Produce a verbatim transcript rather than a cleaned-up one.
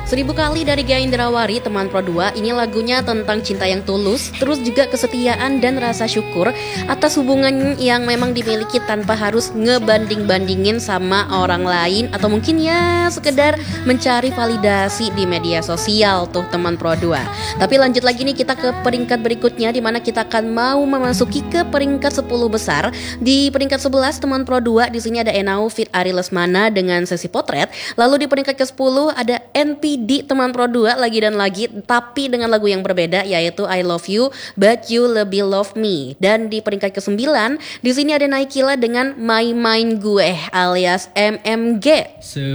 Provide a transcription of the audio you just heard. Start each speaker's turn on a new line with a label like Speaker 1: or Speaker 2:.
Speaker 1: Seribu kali dari Gia Indrawari, teman Pro dua. Ini lagunya tentang cinta yang tulus, terus juga kesetiaan dan rasa syukur atas hubungan yang memang dimiliki tanpa harus ngebanding-bandingin sama orang lain, atau mungkin ya sekedar mencari validasi di media sosial tuh teman Pro dua. Tapi lanjut lagi nih, kita ke peringkat berikutnya, dimana kita akan mau memasuki ke peringkat sepuluh besar. Di peringkat sebelas teman Pro dua, di sini ada Enau feat Ari Lesmana dengan Sesi Potret. Lalu di peringkat ke sepuluh ada N P D teman Pro dua lagi dan lagi, tapi dengan lagu yang berbeda, yaitu I Love You But You Lebih Love Me. Dan di peringkat ke sembilan di sini ada Naikila dengan My Mind Gue alias M M G.